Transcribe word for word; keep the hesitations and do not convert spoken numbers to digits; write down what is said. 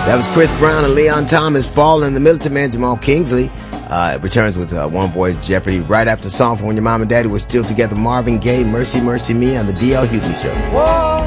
That was Chris Brown and Leon Thomas. Fall and the Militant Man, Jamal Kingsley, uh, returns with uh, One Boy Jeopardy right after the song from When Your Mom and Daddy Were Still Together. Marvin Gaye, Mercy, Mercy Me on the D L Hughley Show. Whoa.